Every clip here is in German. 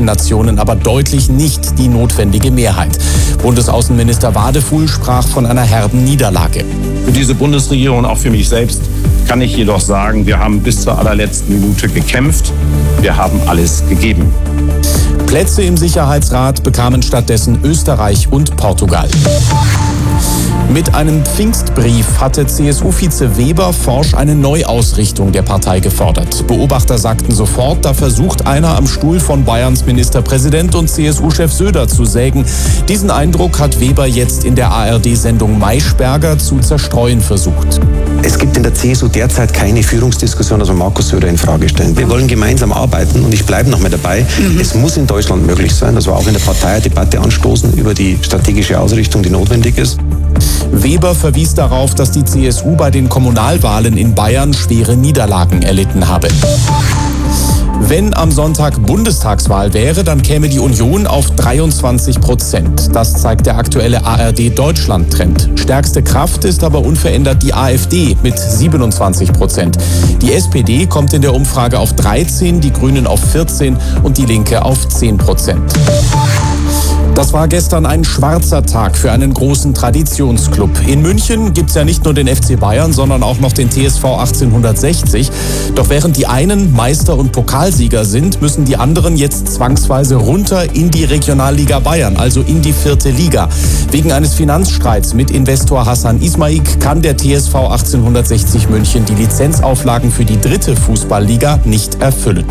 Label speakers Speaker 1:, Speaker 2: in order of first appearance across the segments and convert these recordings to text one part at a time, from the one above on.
Speaker 1: Vereinten Nationen aber deutlich nicht die notwendige Mehrheit. Bundesaußenminister Wadefuhl sprach von einer herben Niederlage.
Speaker 2: Für diese Bundesregierung und auch für mich selbst kann ich jedoch sagen, wir haben bis zur allerletzten Minute gekämpft. Wir haben alles gegeben.
Speaker 1: Plätze im Sicherheitsrat bekamen stattdessen Österreich und Portugal. Mit einem Pfingstbrief hatte CSU-Vize Weber forsch eine Neuausrichtung der Partei gefordert. Beobachter sagten sofort, da versucht einer am Stuhl von Bayerns Ministerpräsident und CSU-Chef Söder zu sägen. Diesen Eindruck hat Weber jetzt in der ARD-Sendung Maischberger zu zerstreuen versucht.
Speaker 3: Es gibt in der CSU derzeit keine Führungsdiskussion, also Markus Söder in Frage stellen. Wir wollen gemeinsam arbeiten und ich bleibe noch mal dabei. Es muss in Deutschland möglich sein, dass wir auch in der Partei eine Debatte anstoßen über die strategische Ausrichtung, die notwendig ist.
Speaker 1: Weber verwies darauf, dass die CSU bei den Kommunalwahlen in Bayern schwere Niederlagen erlitten habe. Wenn am Sonntag Bundestagswahl wäre, dann käme die Union auf 23%. Das zeigt der aktuelle ARD-Deutschland-Trend. Stärkste Kraft ist aber unverändert die AfD mit 27%. Die SPD kommt in der Umfrage auf 13%, die Grünen auf 14% und die Linke auf 10%. Das war gestern ein schwarzer Tag für einen großen Traditionsclub. In München gibt's ja nicht nur den FC Bayern, sondern auch noch den TSV 1860. Doch während die einen Meister und Pokalsieger sind, müssen die anderen jetzt zwangsweise runter in die Regionalliga Bayern, also in die 4. Liga. Wegen eines Finanzstreits mit Investor Hassan Ismaik kann der TSV 1860 München die Lizenzauflagen für die 3. Fußballliga nicht erfüllen.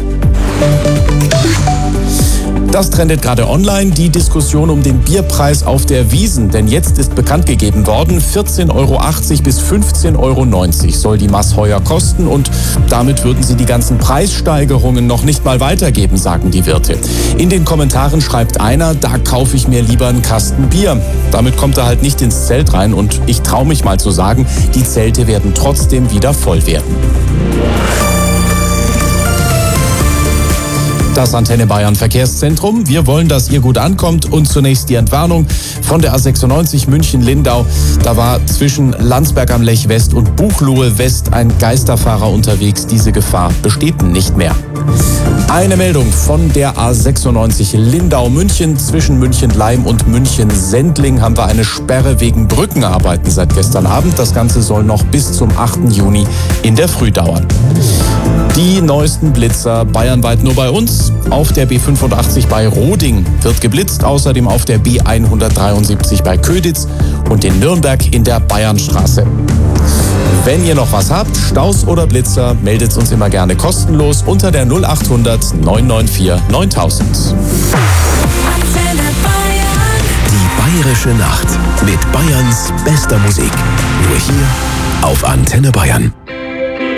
Speaker 1: Das trendet gerade online, die Diskussion um den Bierpreis auf der Wiesn. Denn jetzt ist bekannt gegeben worden, 14,80 € bis 15,90 € soll die Maß heuer kosten. Und damit würden sie die ganzen Preissteigerungen noch nicht mal weitergeben, sagen die Wirte. In den Kommentaren schreibt einer, da kaufe ich mir lieber einen Kasten Bier. Damit kommt er halt nicht ins Zelt rein. Und ich traue mich mal zu sagen, die Zelte werden trotzdem wieder voll werden. Das Antenne Bayern Verkehrszentrum. Wir wollen, dass ihr gut ankommt und zunächst die Entwarnung von der A96 München-Lindau. Da war zwischen Landsberg am Lech West und Buchloe West ein Geisterfahrer unterwegs. Diese Gefahr besteht nicht mehr. Eine Meldung von der A96 Lindau-München. Zwischen München-Leim und München-Sendling haben wir eine Sperre wegen Brückenarbeiten seit gestern Abend. Das Ganze soll noch bis zum 8. Juni in der Früh dauern. Die neuesten Blitzer bayernweit nur bei uns. Auf der B85 bei Roding wird geblitzt, außerdem auf der B173 bei Köditz und in Nürnberg in der Bayernstraße. Wenn ihr noch was habt, Staus oder Blitzer, meldet uns immer gerne kostenlos unter der 0800 994 9000.
Speaker 4: Die Bayerische Nacht mit Bayerns bester Musik. Nur hier auf Antenne Bayern.